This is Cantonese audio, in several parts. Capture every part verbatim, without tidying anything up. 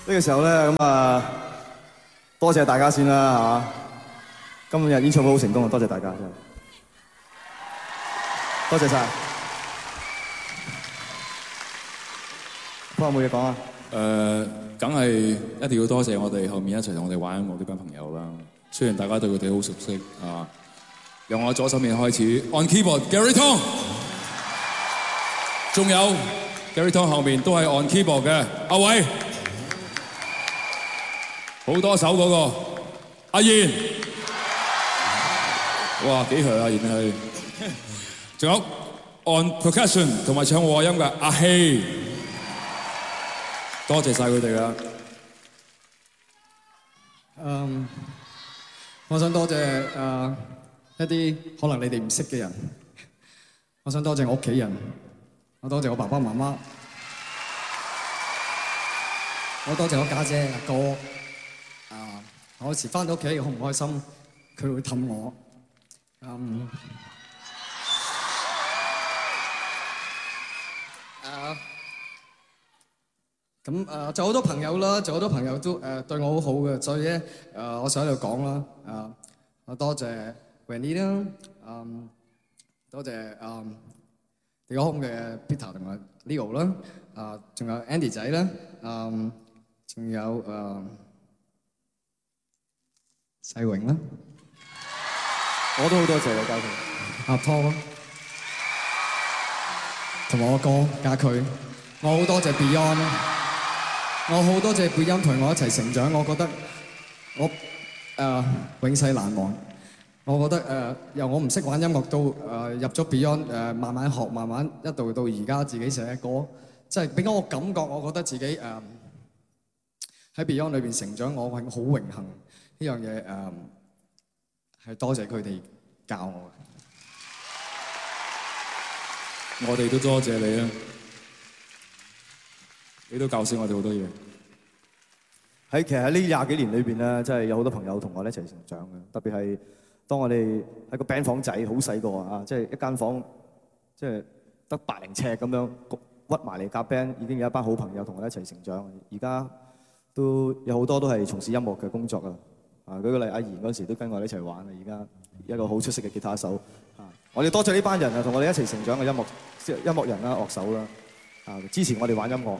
個時候咧，咁啊，多謝大家先啦嚇！今日演唱會好成功啊，多謝大家真係，多謝晒。有冇嘢講啊？ 誒，梗係一定要多謝我哋後面一齊同我哋玩音樂呢班朋友啦。雖然大家對佢哋好熟悉啊，由我左手面開始 ，on keyboard Gary Tong， 仲有 Gary Tong 後面都係 on keyboard 嘅阿偉，好多手嗰個阿賢，哇幾響啊賢係，仲有 on percussion 同埋唱和音嘅阿希。多謝晒佢哋啦。 嗯，我想多謝誒一啲可能你哋唔識嘅人。我想多謝我屋企人，我多謝我爸爸媽媽，我多謝我家姐阿哥。啊，我有時翻到屋企好唔開心，佢會氹我。嗯。啊。咁誒，就好多朋友啦，就好多朋友都誒對我好好嘅，所以咧誒，我想喺度講啦，誒，我多謝 Wendy 啦，嗯，多謝誒地球空嘅 Peter 同埋 Leo 啦，啊，仲有 Andy 仔啦，嗯，仲有誒世榮啦， 我都好多謝你家佢， 阿湯，同埋我哥家駒，我好多謝 Beyond 啦。我好多謝貝音同我一齊成長，我覺得我誒、呃、永世難忘。我覺得誒、呃、由我唔識玩音樂到誒、呃、入咗 Beyond 誒、呃、慢慢學，慢慢一度到而家自己寫歌，即係俾我感覺，我覺得自己誒喺、呃、Beyond 裏邊成長，我係好榮幸呢樣嘢誒係多謝佢哋教我嘅。我哋都多謝你啊！你都教識我哋好多嘢。 喺其實喺呢廿幾年裏邊咧，真係有好多朋友同我哋一齊成長嘅。特別係當我哋喺個 band 房仔好細個啊，即係一間房，即係得百零尺咁樣屈埋嚟夾 band，已經有一班好朋友同我哋一齊成長。而家都有好多都係從事音樂嘅工作啊。啊，舉個例，阿賢嗰時都跟我哋一齊玩啊。而家一個好出色嘅吉他手啊，我哋多謝呢班人啊，同我哋一齊成長嘅音樂音樂人啦、樂手啦，啊，支持我哋玩音樂。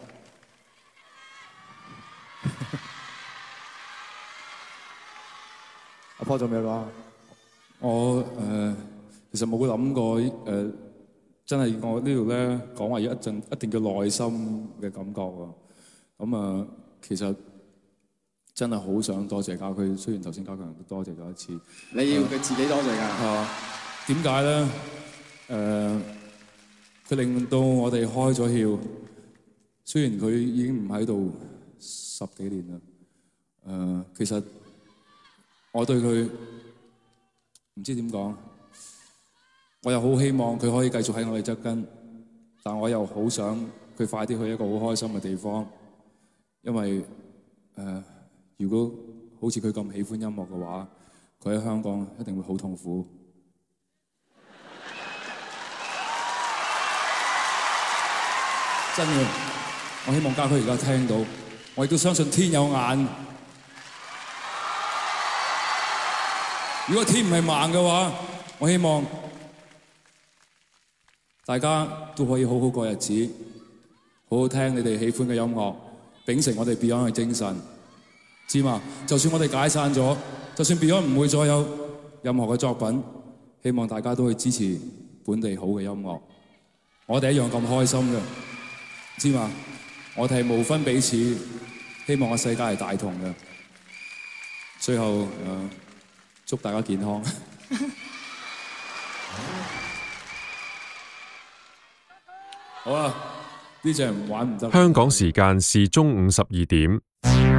阿波仲有咩講？ 我誒、呃、其實冇諗過誒、呃，真係我呢度咧講話有一陣一定叫內心嘅感覺喎。咁啊、呃，其實真係好想多謝家駒，雖然頭先家強都多謝咗一次。 你要佢自己多謝㗎。 啊，點解咧？誒、呃，佢令到我哋開咗竅。雖然佢已經唔喺度十幾年啦。誒、呃，其實我對佢唔知點講，我又好希望佢可以繼續喺我哋側跟，但我又好想佢快啲去一個好開心嘅地方，因為誒、呃，如果好似佢咁喜歡音樂嘅話，佢喺香港一定會好痛苦。真嘅，我希望家駒而家聽到，我亦都相信天有眼。如果天唔係盲嘅話，我希望大家都可以好好過日子，好好聽你哋喜歡嘅音樂，秉承我哋 Beyond 嘅精神，知嘛？就算我哋解散咗，就算 Beyond 唔會再有任何嘅作品，希望大家都會支持本地好嘅音樂。我哋一樣咁開心嘅，知嘛？我哋係無分彼此，希望個世界係大同嘅。最後誒。呃祝大家健康。好啦，呢隻唔玩唔得。 香港時間是中午十二點。